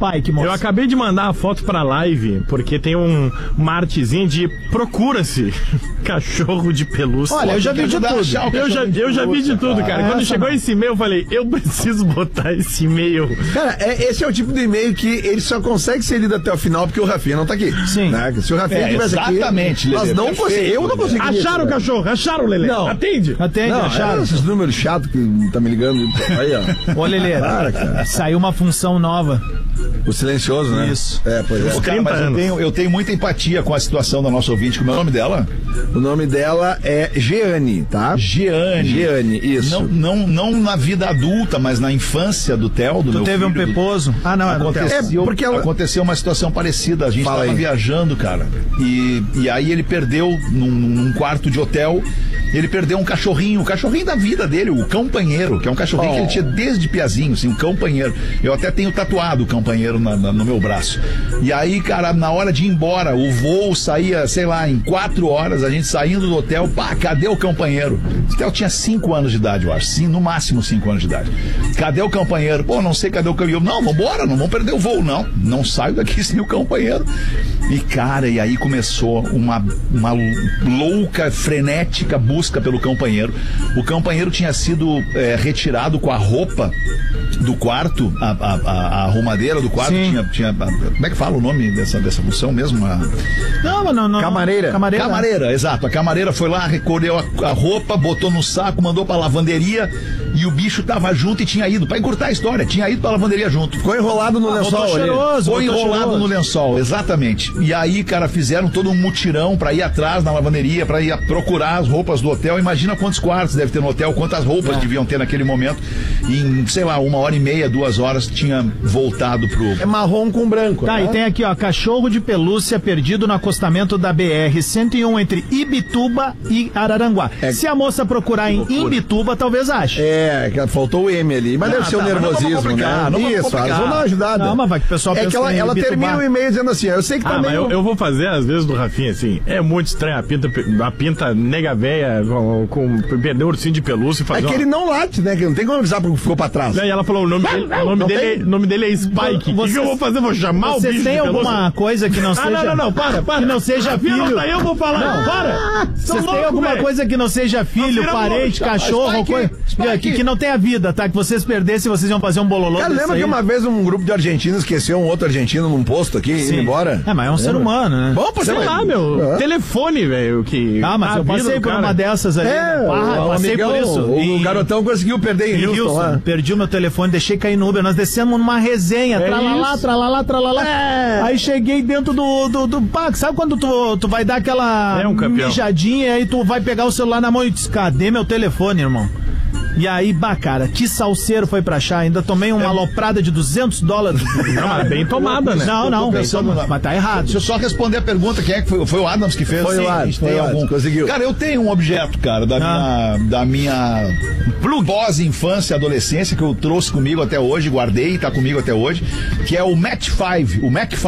Spike, moço. Eu acabei de mandar a foto pra live, porque tem uma artezinha de procura-se cachorro de pelúcia. Olha, eu já vi de tudo. Eu já vi de tudo, cara. Quando chegou esse e-mail, eu falei, eu preciso botar esse e-mail. Cara, esse é o tipo de e-mail que ele só consegue ser lido até o final porque o Rafinha não tá aqui. Sim. Né? Se o Rafinha tivesse exatamente, aqui, Lelê, nós não conseguimos. Eu não conseguiria. Acharam o cachorro? Acharam, Lelê? Não. Atende. Não, acharam. esses números chatos que tá me ligando. Aí, ó. Ô, Lelê, saiu uma função nova. O silencioso, né? Isso. Pois é. Cara, mas eu tenho muita empatia com a situação da nossa ouvinte. Como é o nome dela? O nome dela é Jeane, tá? Jeane, isso. Não na vida adulta, mas na infância do Theo, do Tu meu teve filho, um peposo? Ah, não, aconteceu uma situação parecida. A gente Fala tava aí. viajando, cara. E aí ele perdeu num quarto de hotel. Ele perdeu um cachorrinho, o cachorrinho da vida dele, o Campanheiro, que é um cachorrinho que ele tinha desde piazinho, assim, um Campanheiro. Eu até tenho tatuado o Campanheiro no meu braço. E aí, cara, na hora de ir embora, o voo saía, sei lá, em 4 horas, a gente saindo do hotel, pá, cadê o Campanheiro? O Theo tinha 5 anos de idade, eu acho. Sim, no máximo 5 anos de idade. Cadê o Campanheiro? Pô, não sei cadê o Campanheiro. Não, vambora, não vamos perder o voo, não. Não saio daqui sem o Campanheiro. E, cara, e aí começou uma louca, frenética busca pelo Campanheiro. O Campanheiro tinha sido retirado com a roupa do quarto, a arrumadeira do quarto tinha como é que fala o nome dessa função mesmo? Não. Camareira, exato. A camareira foi lá, recolheu a roupa, botou no saco, mandou pra lavanderia e o bicho tava junto e tinha ido, pra encurtar a história, tinha ido pra lavanderia junto. Ficou enrolado no lençol. Foi enrolado no lençol, exatamente. E aí, cara, fizeram todo um mutirão pra ir atrás na lavanderia, pra ir procurar as roupas do hotel. Imagina quantos quartos deve ter no hotel, quantas roupas deviam ter naquele momento. E em, sei lá, 1h30, 2 horas, tinha voltado pro... É marrom com branco. Tá, né? e tem aqui, ó, cachorro de pelúcia perdido no acostamento da BR-101 entre Ibituba e Araranguá. Se a moça procurar em Ibituba, talvez ache. Faltou o M ali. Mas deve ser o nervosismo, né? Isso, elas vão dar uma ajudada. Não, mas vai que o pessoal pensa que ela termina o e-mail dizendo assim, eu sei que tá meio... Mas eu vou fazer, às vezes, do Rafinha, assim, é muito estranho a pinta nega véia com perder o ursinho de pelúcia e fazer que ele não late, né? Que não tem como avisar porque ficou pra trás. E ela falou, o nome dele é Spike. O que eu vou fazer? Vou chamar o bicho Vocês têm alguma coisa que não seja... Não, para. Que não seja filho... Eu vou falar, para! Vocês têm alguma coisa que não seja filho, parente, cachorro, coisa... Que não tenha vida, tá? Que vocês perdessem, vocês iam fazer um bololô. Cara, lembra que uma vez um grupo de argentinos esqueceu um outro argentino num posto aqui, indo embora? Mas é um ser humano, né? Bom, sei lá, meu. Telefone, velho, que... mas eu passei por uma dessas aí. Passei por isso. O garotão conseguiu perder em Houston lá. Perdi o meu telefone, deixei cair no Uber. Nós descemos numa resenha, tralalá. Aí cheguei dentro do parque. Sabe quando tu vai dar aquela mijadinha e aí tu vai pegar o celular na mão e diz, cadê meu telefone, irmão? E aí, cara, que salseiro foi pra achar. Ainda tomei uma aloprada de $200. Não, mas bem tomada, né? Não, mas tá errado. Deixa eu só responder a pergunta, quem é que foi? Foi o Adams que fez? Foi o Adams, conseguiu. Cara, eu tenho um objeto, cara, da minha pós-infância, adolescência, que eu trouxe comigo até hoje, guardei, tá comigo até hoje, que é o Mach 5,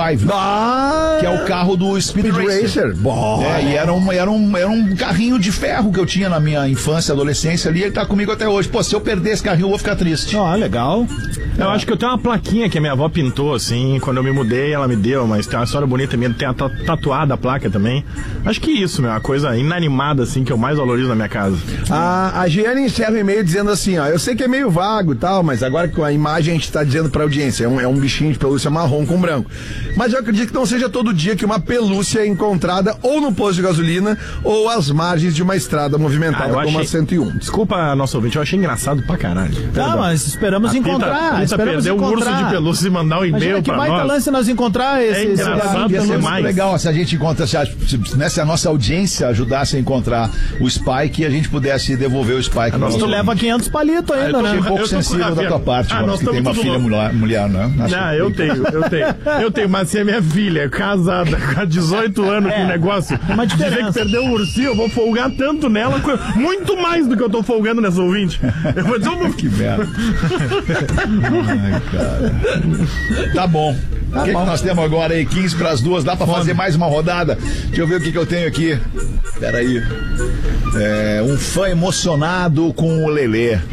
que é o carro do Speed Racer. E era um carrinho de ferro que eu tinha na minha infância, adolescência ali, ele tá comigo até hoje. Pô, se eu perder esse carrinho, eu vou ficar triste. Legal. Eu acho que eu tenho uma plaquinha que a minha avó pintou, assim, quando eu me mudei, ela me deu, mas tem uma história bonita minha, tem tatuada a placa também. Acho que isso, meu, uma coisa inanimada, assim, que eu mais valorizo na minha casa. A Giane encerra o e-mail dizendo assim, ó, eu sei que é meio vago e tal, mas agora com a imagem a gente tá dizendo pra audiência, é um bichinho de pelúcia marrom com branco. Mas eu acredito que não seja todo dia que uma pelúcia é encontrada ou no posto de gasolina ou às margens de uma estrada movimentada como a 101. Desculpa a nossa ouvinte, eu achei engraçado pra caralho. Mas esperamos encontrar. Pinta perdeu um urso de pelúcia e mandar um e-mail pra nós. Que baita lance nós encontrar esse... engraçado demais. Legal se a gente encontra, se a nossa audiência ajudasse a encontrar o Spike e a gente pudesse devolver o Spike. Tu leva 500 palitos ainda, né? Um pouco sensível da tua parte, que tem uma filha mulher, né? Eu tenho, mas se é minha filha, casada, com 18 anos com o negócio, dizer que perdeu um ursinho, eu vou folgar tanto nela, muito mais do que eu tô folgando nessa ouvinte. Eu vou dizer que merda. Ai, cara. Tá bom. O que nós temos agora aí? 1:15. Dá pra fazer mais uma rodada? Deixa eu ver o que eu tenho aqui. Peraí. Um fã emocionado com o Lelê.